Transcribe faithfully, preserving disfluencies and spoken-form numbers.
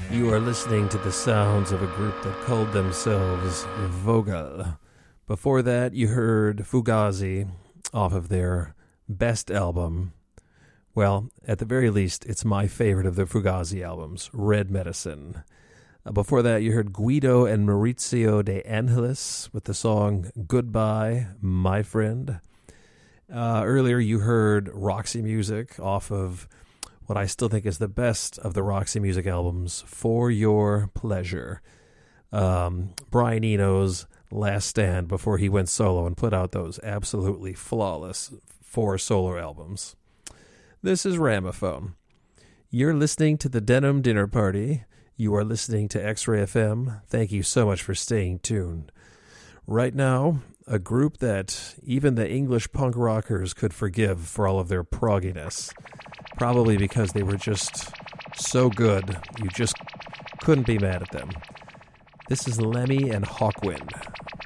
You are listening to the sounds of a group that called themselves Vogel. Before that, you heard Fugazi off of their best album. Well, at the very least, it's my favorite of the Fugazi albums, Red Medicine. Uh, before that, you heard Guido and Maurizio De Angelis with the song Goodbye, My Friend. Uh, earlier, you heard Roxy Music off of what I still think is the best of the Roxy Music albums, For Your Pleasure. Um, Brian Eno's last stand before he went solo and put out those absolutely flawless four solo albums. This is Ramaphone. You're listening to the Denim Dinner Party. You are listening to X-Ray F M. Thank you so much for staying tuned. Right now, a group that even the English punk rockers could forgive for all of their progginess. Probably because they were just so good, you just couldn't be mad at them. This is Lemmy and Hawkwind